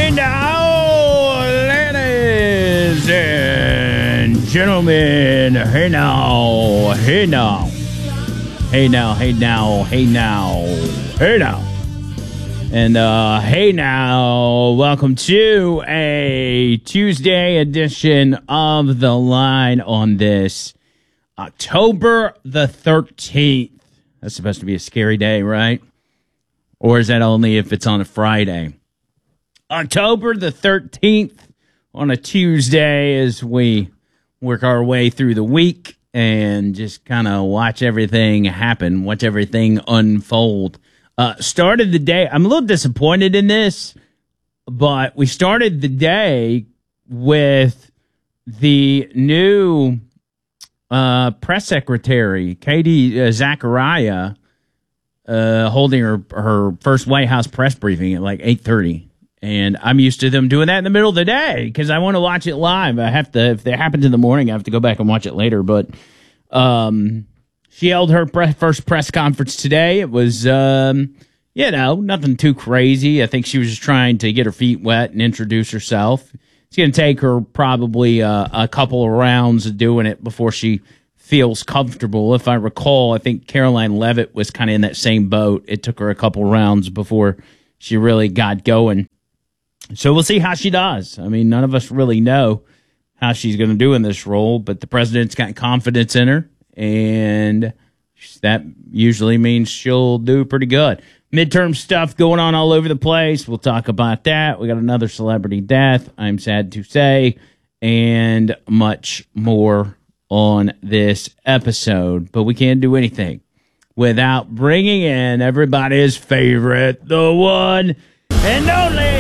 Hey now, ladies and gentlemen. Hey now, hey now. Hey now, hey now, hey now, hey now. And hey now, welcome to a Tuesday edition of The Line on this October the 13th. That's supposed to be a scary day, right? Or is that only if it's on a Friday? October the 13th on a Tuesday as we work our way through the week and just kind of watch everything happen, watch everything unfold. Started the day, I'm a little disappointed in this, but we started the day with the new press secretary, Katie Zachariah, holding her first White House press briefing at like 8:30. And I'm used to them doing that in the middle of the day because I want to watch it live. I have to, if it happens in the morning, I have to go back and watch it later. But she held her first press conference today. It was, nothing too crazy. I think she was just trying to get her feet wet and introduce herself. It's going to take her probably a couple of rounds of doing it before she feels comfortable. If I recall, I think Caroline Leavitt was kind of in that same boat. It took her a couple rounds before she really got going. So we'll see how she does. I mean, none of us really know how she's going to do in this role, but the president's got confidence in her, and that usually means she'll do pretty good. Midterm stuff going on all over the place. We'll talk about that. We got another celebrity death, I'm sad to say, and much more on this episode. But we can't do anything without bringing in everybody's favorite, the one and only.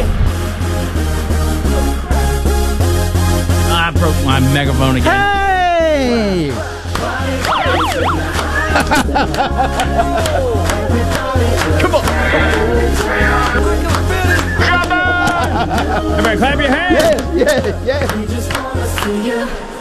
I broke my megaphone again. Hey! Come on. Everybody clap your hands. Yeah.